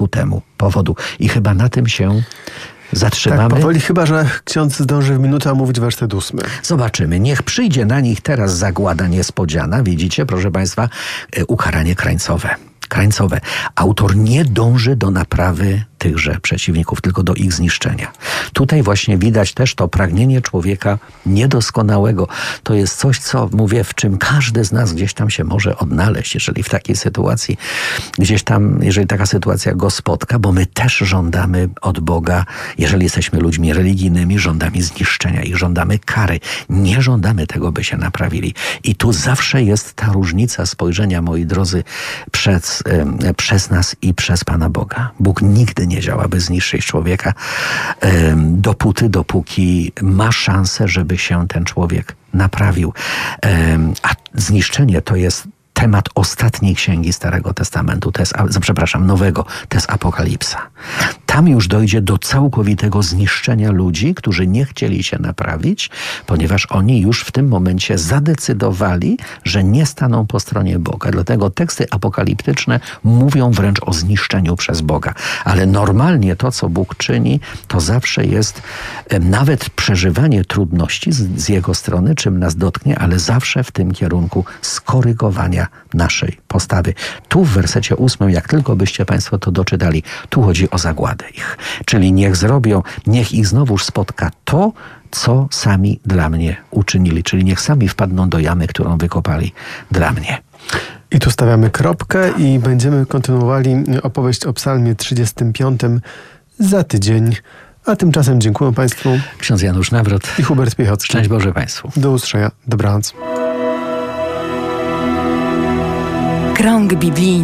ku temu powodu. I chyba na tym się zatrzymamy. Tak, powoli, chyba że ksiądz zdąży w minutę omówić werset 8. Zobaczymy. Niech przyjdzie na nich teraz zagłada niespodziana. Widzicie, proszę Państwa, ukaranie krańcowe. Autor nie dąży do naprawy tychże przeciwników, tylko do ich zniszczenia. Tutaj właśnie widać też to pragnienie człowieka niedoskonałego. To jest coś, co mówię, w czym każdy z nas gdzieś tam się może odnaleźć, jeżeli w takiej sytuacji, jeżeli taka sytuacja go spotka, bo my też żądamy od Boga, jeżeli jesteśmy ludźmi religijnymi, żądamy zniszczenia ich, żądamy kary. Nie żądamy tego, by się naprawili. I tu zawsze jest ta różnica spojrzenia, moi drodzy, przez nas i przez Pana Boga. Bóg nigdy nie działa, by zniszczyć człowieka, dopóki ma szansę, żeby się ten człowiek naprawił. A zniszczenie to jest temat ostatniej księgi Starego Testamentu, Nowego, to jest Apokalipsa. Tam już dojdzie do całkowitego zniszczenia ludzi, którzy nie chcieli się naprawić, ponieważ oni już w tym momencie zadecydowali, że nie staną po stronie Boga. Dlatego teksty apokaliptyczne mówią wręcz o zniszczeniu przez Boga. Ale normalnie to, co Bóg czyni, to zawsze jest nawet przeżywanie trudności z Jego strony, czym nas dotknie, ale zawsze w tym kierunku skorygowania naszej postawy. Tu w wersecie 8, jak tylko byście Państwo to doczytali, tu chodzi o zagładę ich. Czyli niech ich znowuż spotka to, co sami dla mnie uczynili. Czyli niech sami wpadną do jamy, którą wykopali dla mnie. I tu stawiamy kropkę i będziemy kontynuowali opowieść o psalmie 35 za tydzień. A tymczasem dziękuję Państwu. Ksiądz Janusz Nawrot i Hubert Piechocki. Szczęść Boże Państwu. Do usłyszenia. Dobranoc. Krąg biblijny.